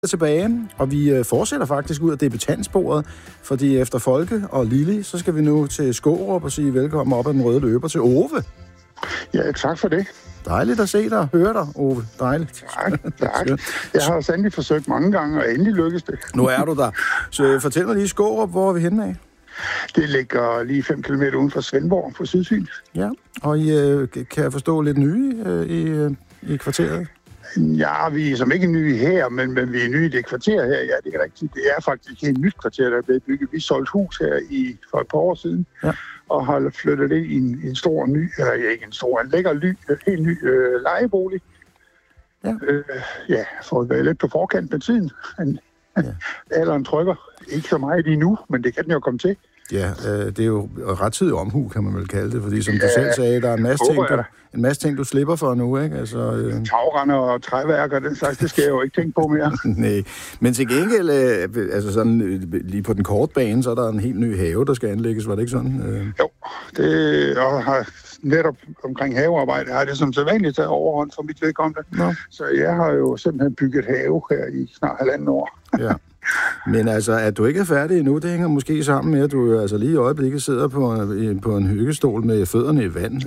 tilbage, og vi fortsætter faktisk ud af debutantsporet, fordi efter Folke og Lili, så skal vi nu til Skårup og sige velkommen op ad den røde løber til Ove. Ja, tak for det. Dejligt at se dig og høre dig, Ove. Dejligt. Tak. Jeg har sandelig forsøgt mange gange, og endelig lykkes det. Nu er du der. Så fortæl mig lige Skårup, hvor er vi henne af? Det ligger lige 5 km uden for Svendborg på Sydfyn. Ja, og I kan jeg forstå lidt nye i kvarteret? Ja, vi er som ikke nye her, men vi er nye i det kvarter her. Ja, det er rigtigt. Det er faktisk et nyt kvarter, der er blevet bygget. Vi solgte hus her for et par år siden, og har flyttet det i en stor ny, eller ikke en stor, en lækker helt ny lejebolig. Ja. For at være lidt på forkant med tiden. Alderen trykker. Ikke så meget lige nu, men det kan den jo komme til. Ja, det er jo rettidig omhu, kan man vel kalde det, fordi som du selv sagde, der er en masse ting, du slipper for nu, ikke? Altså, tagrender og træværker, den slags, det skal jeg jo ikke tænke på mere. Nej, men til gengæld, altså sådan, lige på den korte bane, så er der en helt ny have, der skal anlægges, var det ikke sådan? Jo, det har netop omkring havearbejde, har det som sædvanligt taget overhånd for mit vedkommende. No. Så jeg har jo simpelthen bygget have her i snart 1,5 år. Ja. Men altså, at du ikke er færdig endnu, det hænger måske sammen med, at du altså lige i øjeblikket sidder på en hyggestol med fødderne i vand.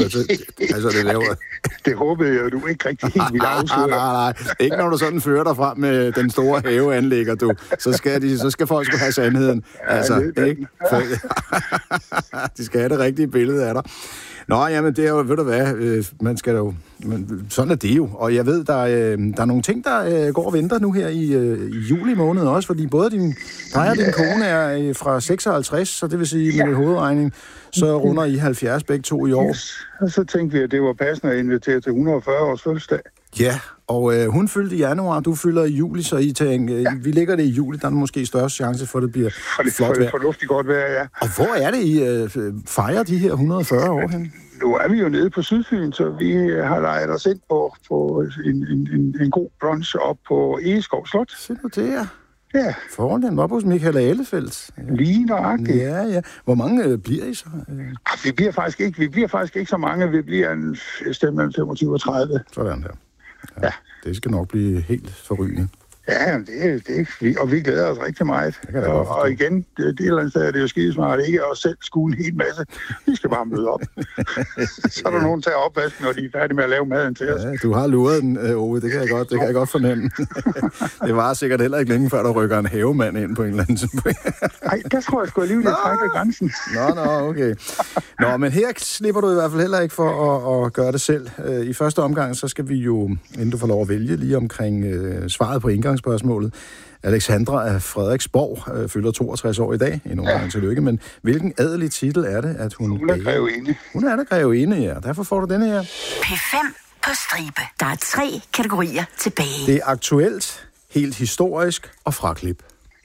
Det håbede jeg, du ikke rigtig helt ville afsløre. Nej. Ikke når du sådan fører dig frem med den store haveanlægger, du. Så skal folk sgu have sandheden. Ikke? De skal have det rigtige billede af dig. Nå, jamen, det er jo, ved du hvad, man skal jo, sådan er det jo. Og jeg ved, der er nogle ting, der går og venter nu her i juli måned også, fordi både din kone er fra 56, så det vil sige med hovedregning, så runder I 70 begge to i år. Yes. Og så tænkte vi, at det var passende at invitere til 140 års fødselsdag. Ja, og hun fyldte i januar, du fylder i juli, så I tænker, vi lægger det i juli, der er måske størst chance for, at det bliver flot vejr. Fornuftigt godt vejr, ja. Og hvor er det, I fejrer de her 140 år hen? Nu er vi jo nede på Sydfyn, så vi har lejet os ind på en god brunch op på Egeskov Slot. Se nu det, ja. Foran den op hos Michael Ahlefeldt. Lige nøjagtigt. Ja. Hvor mange bliver I så? Vi bliver faktisk ikke så mange. Vi bliver en sted mellem 25 og 30. Sådan der. Ja. Det skal nok blive helt forrygende. Ja, og vi glæder os rigtig meget. Og igen, det et eller andet sted er det jo skidesmart ikke at selv skue en hel masse. Vi skal bare møde op. Så er der nogen til at opvaske, når de er færdige med at lave maden til os. Ja, du har luret den, Ove. Det kan jeg godt fornemme. Det var sikkert heller ikke længe før, der rykker en havemand ind på en eller anden måde. Nej, der tror jeg sgu alligevel, at jeg trækker grænsen. Nå, okay. Nå, men her slipper du i hvert fald heller ikke for at gøre det selv. I første omgang, så skal vi jo, inden du får lov at vælge, lige omkring svaret på indgangsspørgsmålet. Alexandra af Frederiksborg fylder 62 år i dag. Endnu en gang tillykke. Men hvilken adelig titel er det, at hun er grevinde? Hun er der grevinde, ja. Derfor får du denne her. P5 på stribe. Der er 3 kategorier tilbage. Det er aktuelt, helt historisk og fraklip.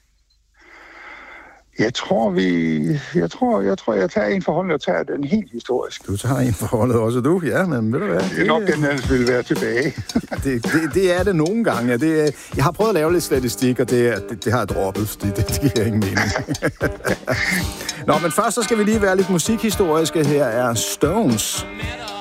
Jeg tror, jeg tager en forhold, og tager den helt historisk. Du tager en forholdet også, du? Ja, men ved du hvad? Det er nok den, der vil være tilbage. det er det nogle gange. Ja. Jeg har prøvet at lave lidt statistik, og det har jeg droppet, fordi det giver ingen mening. Nå, men først så skal vi lige være lidt musikhistoriske. Her er Stones.